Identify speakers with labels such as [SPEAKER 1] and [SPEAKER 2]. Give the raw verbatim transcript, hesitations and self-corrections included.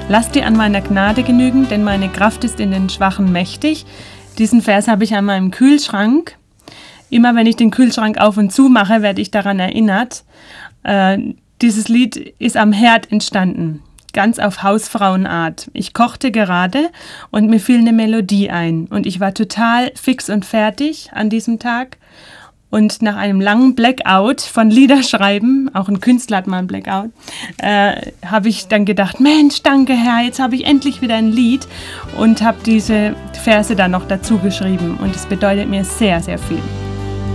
[SPEAKER 1] Lass dir an meiner Gnade genügen, denn meine Kraft ist in den Schwachen mächtig. Diesen Vers habe ich an meinem Kühlschrank. Immer wenn ich den Kühlschrank auf und zu mache, werde ich daran erinnert. Äh, dieses Lied ist am Herd entstanden, ganz auf Hausfrauenart. Ich kochte gerade und mir fiel eine Melodie ein. Und ich war total fix und fertig an diesem Tag. Und nach einem langen Blackout von Liederschreiben, auch ein Künstler hat mal einen Blackout, äh, habe ich dann gedacht, Mensch, danke Herr, jetzt habe ich endlich wieder ein Lied und habe diese Verse dann noch dazu geschrieben. Und es bedeutet mir sehr, sehr viel.